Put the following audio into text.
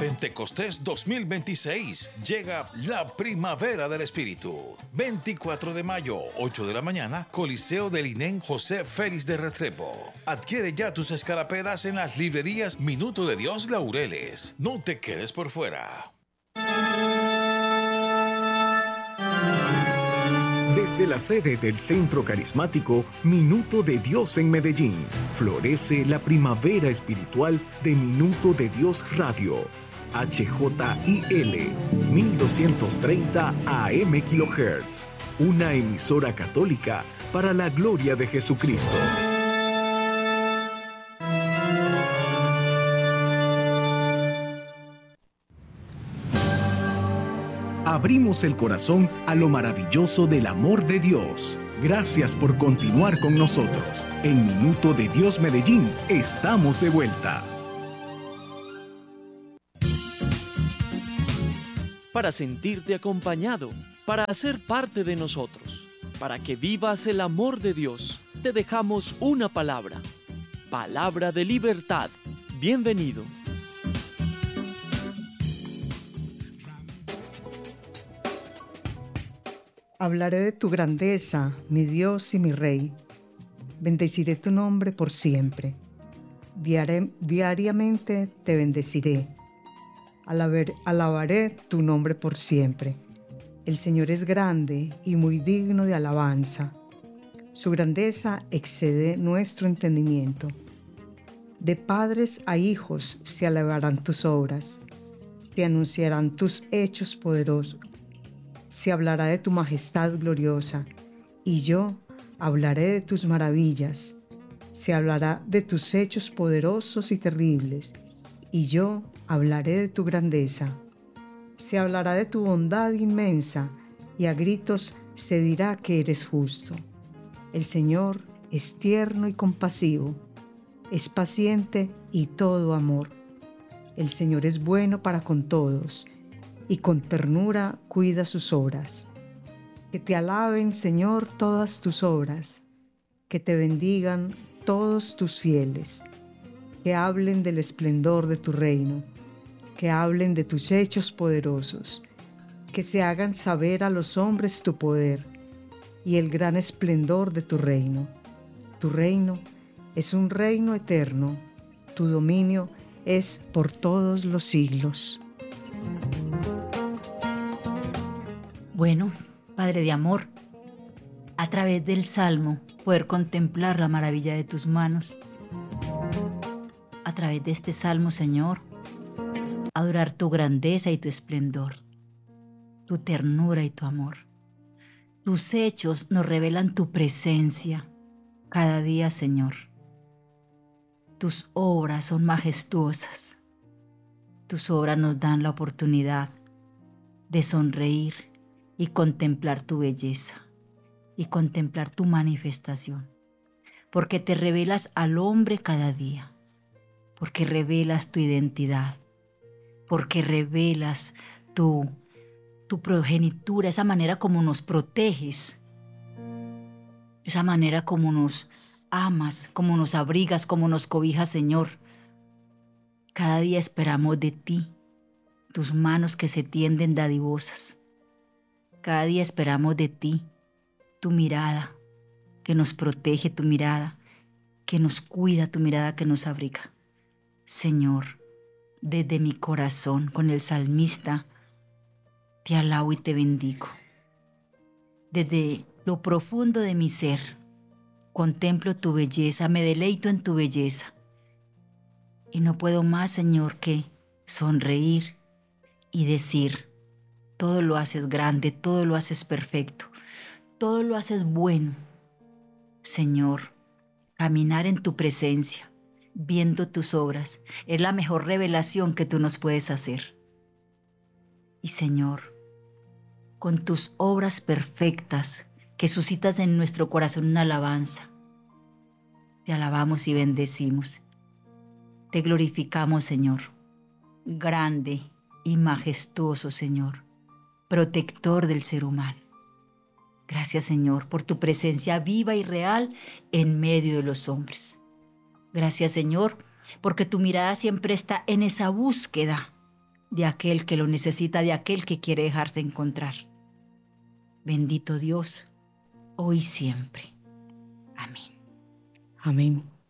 Pentecostés 2026 llega la primavera del Espíritu. 24 de mayo, 8 de la mañana, Coliseo del INEN José Félix de Restrepo. Adquiere ya tus escarapelas en las librerías Minuto de Dios Laureles. No te quedes por fuera. Desde la sede del Centro Carismático Minuto de Dios en Medellín, florece la primavera espiritual de Minuto de Dios Radio. HJIL 1230 AM kHz, una emisora católica para la gloria de Jesucristo. Abrimos el corazón a lo maravilloso del amor de Dios. Gracias por continuar con nosotros. En Minuto de Dios Medellín estamos de vuelta. Para sentirte acompañado, para ser parte de nosotros, para que vivas el amor de Dios, te dejamos una palabra. Palabra de libertad. Bienvenido. Hablaré de tu grandeza, mi Dios y mi Rey. Bendeciré tu nombre por siempre. Diariamente te bendeciré. Alabaré tu nombre por siempre. El Señor es grande y muy digno de alabanza. Su grandeza excede nuestro entendimiento. De padres a hijos se alabarán tus obras. Se anunciarán tus hechos poderosos. Se hablará de tu majestad gloriosa, y yo hablaré de tus maravillas. Se hablará de tus hechos poderosos y terribles, y yo hablaré de tu grandeza. Se hablará de tu bondad inmensa, y a gritos se dirá que eres justo. El Señor es tierno y compasivo, es paciente y todo amor. El Señor es bueno para con todos, y con ternura cuida sus obras. Que te alaben, Señor, todas tus obras, que te bendigan todos tus fieles, que hablen del esplendor de tu reino, que hablen de tus hechos poderosos, que se hagan saber a los hombres tu poder y el gran esplendor de tu reino. Tu reino es un reino eterno, tu dominio es por todos los siglos. Bueno, Padre de amor, a través del Salmo poder contemplar la maravilla de tus manos. A través de este Salmo, Señor, adorar tu grandeza y tu esplendor, tu ternura y tu amor. Tus hechos nos revelan tu presencia cada día, Señor. Tus obras son majestuosas. Tus obras nos dan la oportunidad de sonreír y contemplar tu belleza y contemplar tu manifestación, porque te revelas al hombre cada día, porque revelas tu identidad, porque revelas tu progenitura, esa manera como nos proteges, esa manera como nos amas, como nos abrigas, como nos cobijas, Señor. Cada día esperamos de ti, tus manos que se tienden dadivosas. Cada día esperamos de ti, tu mirada que nos protege, tu mirada que nos cuida, tu mirada que nos abriga. Señor, desde mi corazón, con el salmista, te alabo y te bendigo. Desde lo profundo de mi ser, contemplo tu belleza, me deleito en tu belleza. Y no puedo más, Señor, que sonreír y decir: todo lo haces grande, todo lo haces perfecto, todo lo haces bueno. Señor, caminar en tu presencia, viendo tus obras, es la mejor revelación que tú nos puedes hacer. Y Señor, con tus obras perfectas que suscitas en nuestro corazón una alabanza, te alabamos y bendecimos. Te glorificamos, Señor, grande y majestuoso, Señor, protector del ser humano. Gracias, Señor, por tu presencia viva y real en medio de los hombres. Gracias, Señor, porque tu mirada siempre está en esa búsqueda de aquel que lo necesita, de aquel que quiere dejarse encontrar. Bendito Dios, hoy y siempre. Amén. Amén.